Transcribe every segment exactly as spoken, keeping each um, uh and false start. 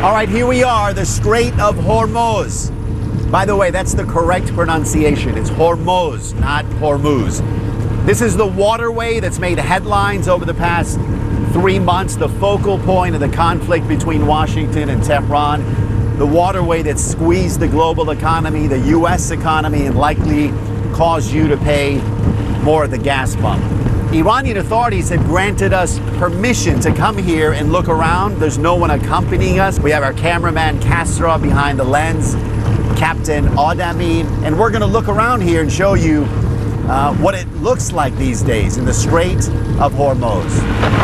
All right, here we are, the Strait of Hormuz. By the way, that's the correct pronunciation. It's Hormuz, not Hormuz. This is the waterway that's made headlines over the past three months, the focal point of the conflict between Washington and Tehran, the waterway that squeezed the global economy, the U S economy, and likely caused you to pay more at the gas pump. Iranian authorities have granted us permission to come here and look around. There's no one accompanying us. We have our cameraman Kasra behind the lens, Captain Adami, and we're going to look around here and show you uh, what it looks like these days in the Strait of Hormuz.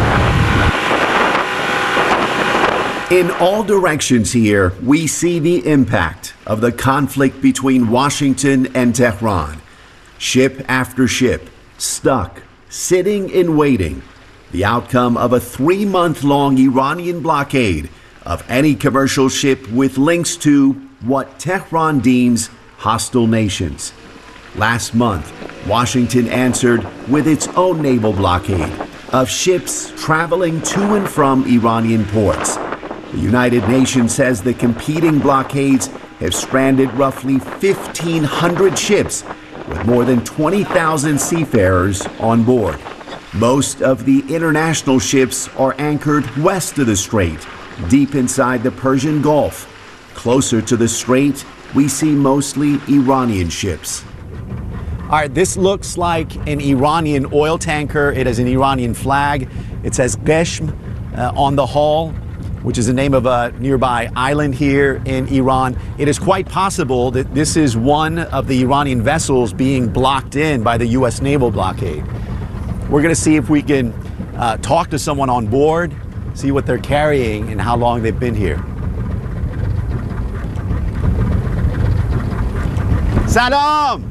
In all directions here, we see the impact of the conflict between Washington and Tehran. Ship after ship, stuck, sitting and waiting. The outcome of a three-month-long Iranian blockade of any commercial ship with links to what Tehran deems hostile nations. Last month, Washington answered with its own naval blockade of ships traveling to and from Iranian ports. The United Nations says the competing blockades have stranded roughly fifteen hundred ships with more than twenty thousand seafarers on board. Most of the international ships are anchored west of the strait, deep inside the Persian Gulf. Closer to the strait, we see mostly Iranian ships. All right, this looks like an Iranian oil tanker. It has an Iranian flag. It says Qeshm uh, on the hull, which is the name of a nearby island here in Iran. It is quite possible that this is one of the Iranian vessels being blocked in by the U S naval blockade. We're going to see if we can uh, talk to someone on board, see what they're carrying and how long they've been here. Salam!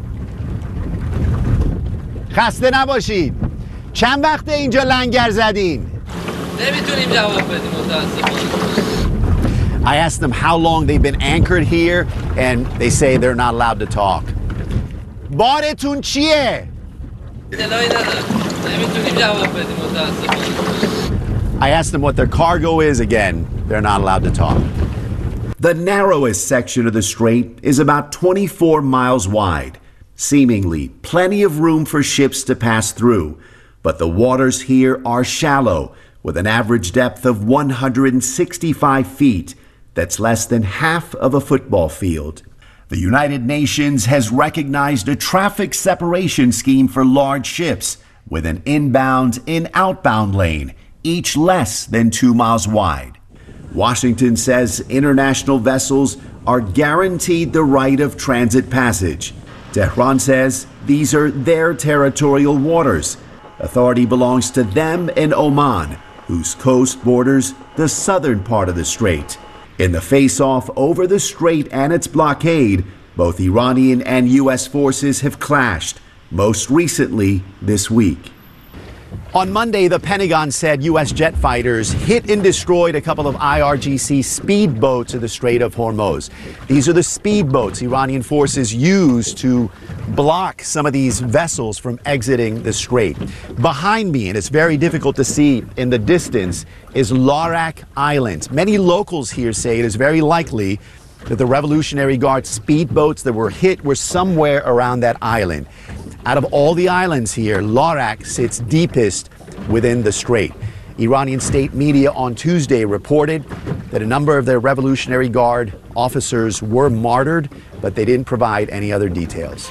خسته نباشید. چند وقته اینجا لنگر زدین؟ نمیتونیم جواب بدیم متاسفانه. I asked them how long they've been anchored here, and they say they're not allowed to talk. بارتون چیه؟ اطلاعی ندارم. نمیتونیم جواب بدیم متاسفانه. I asked them what their cargo is. Again, they're not allowed to talk. The narrowest section of the strait is about twenty-four miles wide. Seemingly plenty of room for ships to pass through, but the waters here are shallow, with an average depth of one hundred sixty-five feet. That's less than half of a football field. The United Nations has recognized a traffic separation scheme for large ships with an inbound and outbound lane, each less than two miles wide. Washington says international vessels are guaranteed the right of transit passage. Tehran says these are their territorial waters. Authority belongs to them and Oman, whose coast borders the southern part of the strait. In the face-off over the strait and its blockade, both Iranian and U S forces have clashed, most recently this week. On Monday, the Pentagon said U S jet fighters hit and destroyed a couple of I R G C speedboats in the Strait of Hormuz. These are the speedboats Iranian forces use to block some of these vessels from exiting the strait. Behind me, and it's very difficult to see in the distance, is Larak Island. Many locals here say it is very likely that the Revolutionary Guard speedboats that were hit were somewhere around that island. Out of all the islands here, Larak sits deepest within the strait. Iranian state media on Tuesday reported that a number of their Revolutionary Guard officers were martyred, but they didn't provide any other details.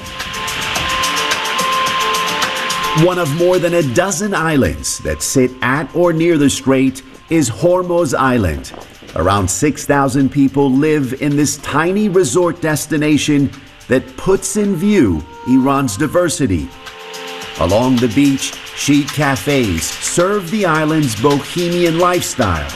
One of more than a dozen islands that sit at or near the strait is Hormuz Island. Around six thousand people live in this tiny resort destination that puts in view Iran's diversity. Along the beach, chic cafes serve the island's bohemian lifestyle.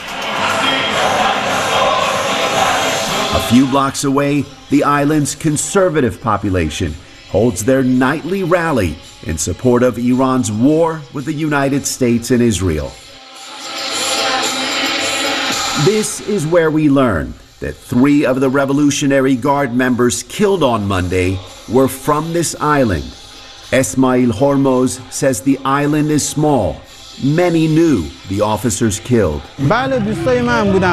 A few blocks away, the island's conservative population holds their nightly rally in support of Iran's war with the United States and Israel. This is where we learn that three of the Revolutionary Guard members killed on Monday were from this island. Esmail Hormoz says the island is small. Many knew the officers killed.